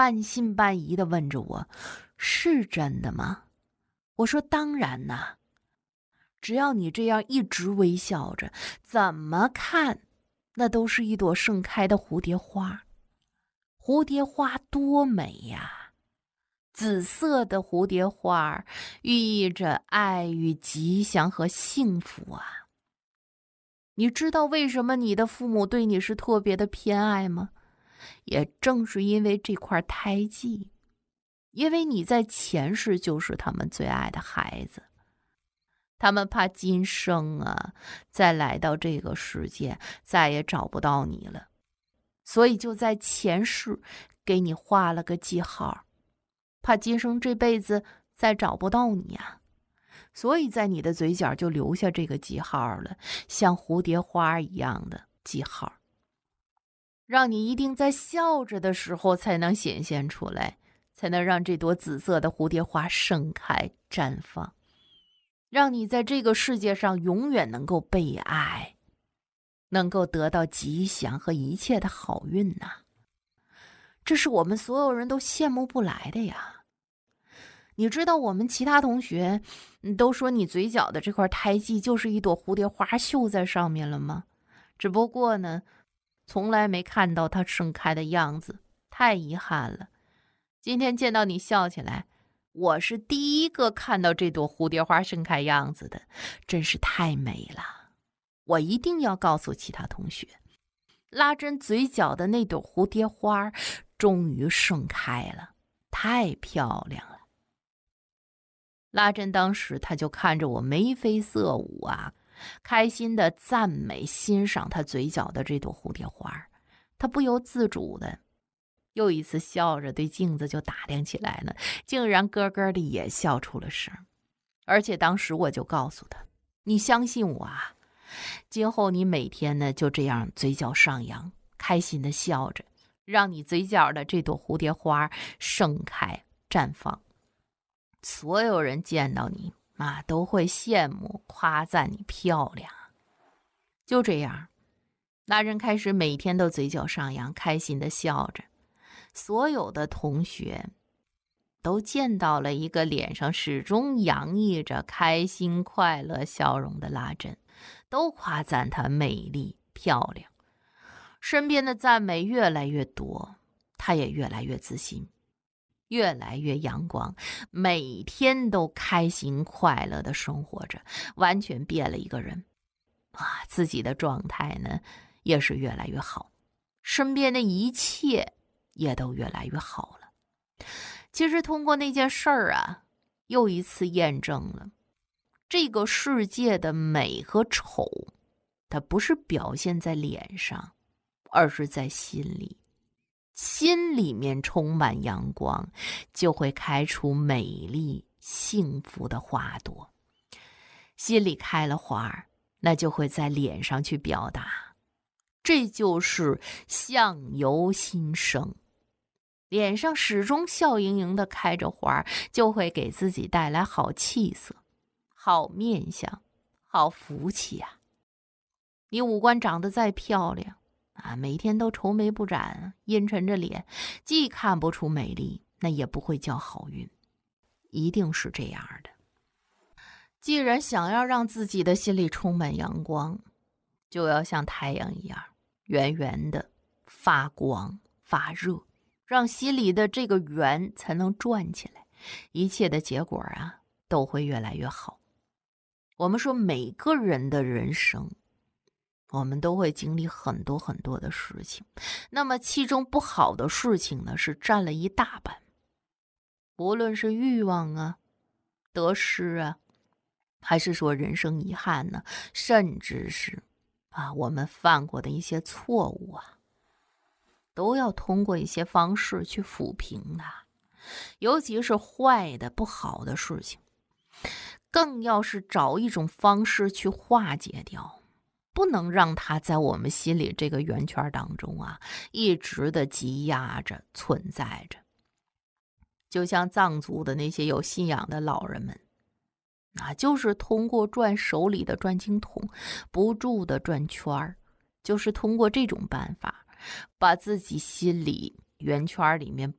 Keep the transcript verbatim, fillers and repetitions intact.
半信半疑地问着我：是真的吗？我说当然呐，只要你这样一直微笑着，怎么看那都是一朵盛开的蝴蝶花。蝴蝶花多美呀！紫色的蝴蝶花寓意着爱与吉祥和幸福啊。你知道为什么你的父母对你是特别的偏爱吗？也正是因为这块胎记，因为你在前世就是他们最爱的孩子，他们怕今生啊再来到这个世界再也找不到你了，所以就在前世给你画了个记号，怕今生这辈子再找不到你啊，所以在你的嘴角就留下这个记号了，像蝴蝶花一样的记号，让你一定在笑着的时候才能显现出来，才能让这朵紫色的蝴蝶花盛开绽放，让你在这个世界上永远能够被爱，能够得到吉祥和一切的好运呐、啊。这是我们所有人都羡慕不来的呀。你知道我们其他同学都说你嘴角的这块胎记就是一朵蝴蝶花绣在上面了吗？只不过呢，从来没看到它盛开的样子，太遗憾了。今天见到你笑起来，我是第一个看到这朵蝴蝶花盛开样子的，真是太美了。我一定要告诉其他同学，拉珍嘴角的那朵蝴蝶花终于盛开了，太漂亮了。拉珍当时他就看着我眉飞色舞啊，开心的赞美欣赏他嘴角的这朵蝴蝶花，他不由自主的又一次笑着对镜子就打量起来了，竟然咯咯的也笑出了声。而且当时我就告诉他，你相信我啊，今后你每天呢就这样嘴角上扬，开心的笑着，让你嘴角的这朵蝴蝶花盛开绽放，所有人见到你啊都会羡慕夸赞你漂亮。就这样，那人开始每天都嘴角上扬，开心的笑着，所有的同学都见到了一个脸上始终洋溢着开心快乐笑容的拉珍，都夸赞她美丽漂亮。身边的赞美越来越多，她也越来越自信，越来越阳光，每天都开心快乐的生活着，完全变了一个人啊！自己的状态呢也是越来越好，身边的一切也都越来越好了。其实通过那件事儿啊，又一次验证了这个世界的美和丑，它不是表现在脸上，而是在心里。心里面充满阳光，就会开出美丽幸福的花朵。心里开了花，那就会在脸上去表达，这就是相由心生。脸上始终笑盈盈的开着花，就会给自己带来好气色、好面相、好福气啊。你五官长得再漂亮啊，每天都愁眉不展，阴沉着脸，既看不出美丽，那也不会叫好运，一定是这样的。既然想要让自己的心里充满阳光，就要像太阳一样圆圆的发光发热，让心里的这个圆才能转起来，一切的结果啊都会越来越好。我们说每个人的人生，我们都会经历很多很多的事情，那么其中不好的事情呢是占了一大半，无论是欲望啊、得失啊，还是说人生遗憾呢，甚至是啊我们犯过的一些错误啊，都要通过一些方式去抚平它。尤其是坏的不好的事情，更要是找一种方式去化解掉，不能让它在我们心里这个圆圈当中啊一直的积压着存在着。就像藏族的那些有信仰的老人们啊，就是通过转手里的转经筒，不住的转圈，就是通过这种办法把自己心里圆圈里面